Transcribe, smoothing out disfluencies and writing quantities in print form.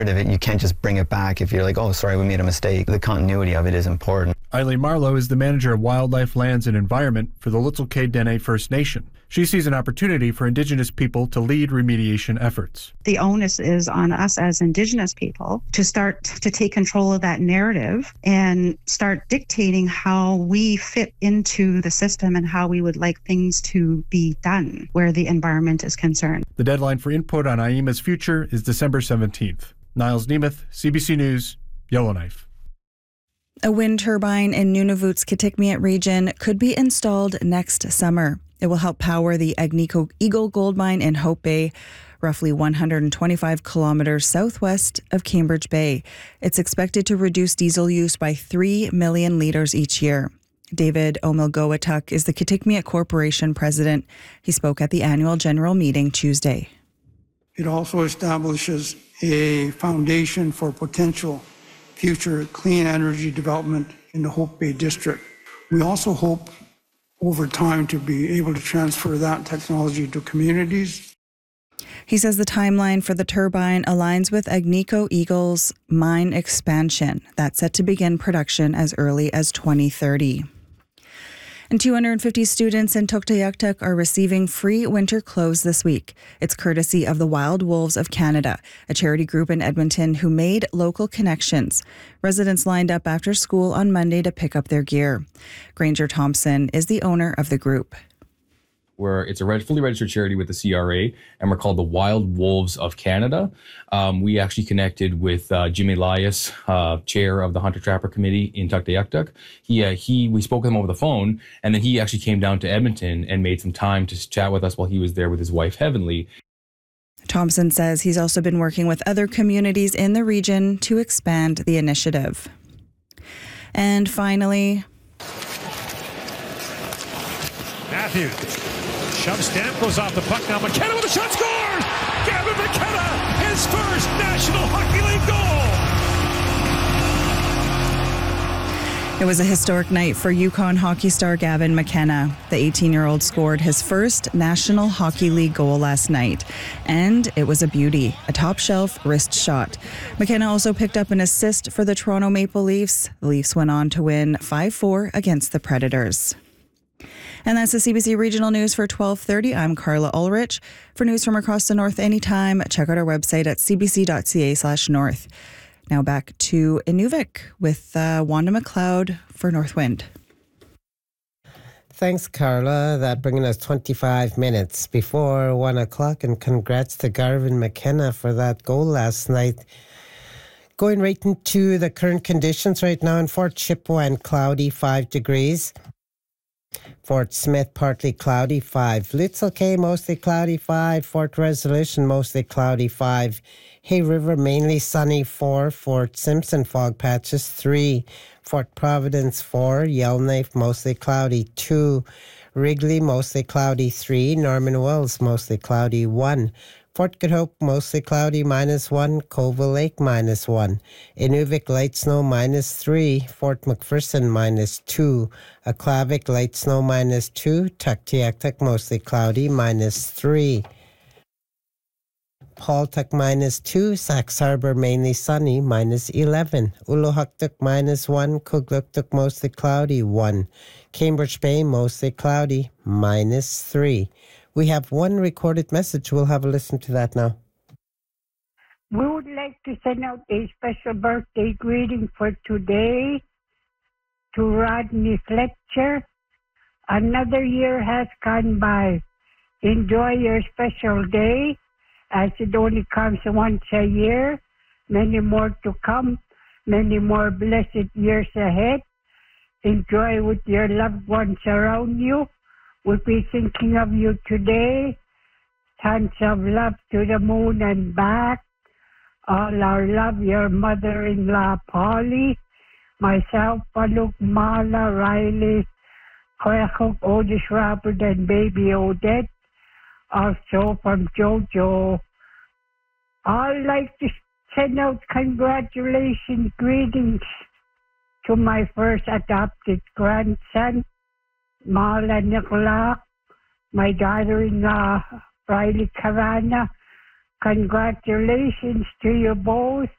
of it. You can't just bring it back if you're like, oh, sorry, we made a mistake. The continuity of it is important. Eileen Marlowe is the manager of wildlife, lands, and environment for the Little Kay Dene First Nation. She sees an opportunity for Indigenous people to lead remediation efforts. The onus is on us as Indigenous people to start to take control of that narrative and start dictating how we fit into the system and how we would like things to be done where the environment is concerned. The deadline for input on AIMA's future is December 17th. Niles Nemeth, CBC News, Yellowknife. A wind turbine in Nunavut's Kitikmeot region could be installed next summer. It will help power the Agnico Eagle gold mine in Hope Bay, roughly 125 kilometers southwest of Cambridge Bay. It's expected to reduce diesel use by 3 million litres each year. David Omilgowatuk is the Kitikmeot Corporation president. He spoke at the annual general meeting Tuesday. It also establishes a foundation for potential future clean energy development in the Hope Bay district. We also hope over time to be able to transfer that technology to communities. He says the timeline for the turbine aligns with Agnico Eagle's mine expansion that's set to begin production as early as 2030. And 250 students in Tuktoyaktuk are receiving free winter clothes this week. It's courtesy of the Wild Wolves of Canada, a charity group in Edmonton who made local connections. Residents lined up after school on Monday to pick up their gear. Granger Thompson is the owner of the group. It's a fully registered charity with the CRA, and we're called the Wild Wolves of Canada. We actually connected with Jim Elias, chair of the Hunter Trapper Committee in Tuktoyaktuk. We spoke with him over the phone, and then he actually came down to Edmonton and made some time to chat with us while he was there with his wife, Heavenly. Thompson says he's also been working with other communities in the region to expand the initiative. And finally, Matthews. Shove Stamkos off the puck now. McKenna with a shot, scores! Gavin McKenna, his first National Hockey League goal! It was a historic night for Yukon hockey star Gavin McKenna. The 18-year-old scored his first National Hockey League goal last night, and it was a beauty, a top-shelf wrist shot. McKenna also picked up an assist for the Toronto Maple Leafs. The Leafs went on to win 5-4 against the Predators. And that's the CBC Regional News for 12:30. I'm Carla Ulrich. For news from across the North anytime, check out our website at cbc.ca/north. Now back to Inuvik with Wanda McLeod for Northwind. Thanks, Carla. That bringing us 25 minutes before 1 o'clock. And congrats to Garvin McKenna for that goal last night. Going right into the current conditions right now in Fort Chippewa, cloudy, 5 degrees. Fort Smith, partly cloudy, 5. Little Cay, mostly cloudy, 5. Fort Resolution, mostly cloudy, 5. Hay River, mainly sunny, 4. Fort Simpson, fog patches, 3. Fort Providence, 4. Yellowknife, mostly cloudy, 2. Wrigley, mostly cloudy, 3. Norman Wells, mostly cloudy, 1. Fort Good Hope, mostly cloudy, -1. Colville Lake, -1. Inuvik, light snow, -3. Fort McPherson, -2. Aklavik, light snow, -2. Tuktoyaktuk, mostly cloudy, -3. Paltuk, -2. Sax Harbor, mainly sunny, -11. Uluhuktuk, -1. Kugluktuk, mostly cloudy, 1. Cambridge Bay, mostly cloudy, -3. We have one recorded message. We'll have a listen to that now. We would like to send out a special birthday greeting for today to Rodney Fletcher. Another year has gone by. Enjoy your special day, as it only comes once a year. Many more to come. Many more blessed years ahead. Enjoy with your loved ones around you. We'll be thinking of you today. Tons of love to the moon and back. All our love, your mother-in-law, Polly, myself, Paluk, Mala, Riley, Koyakuk, Otis, Robert, and baby Odette. Also from Jojo. I'd like to send out congratulations, greetings to my first adopted grandson, Mala Nicola, my daughter-in-law, Riley Cavana. Congratulations to you both.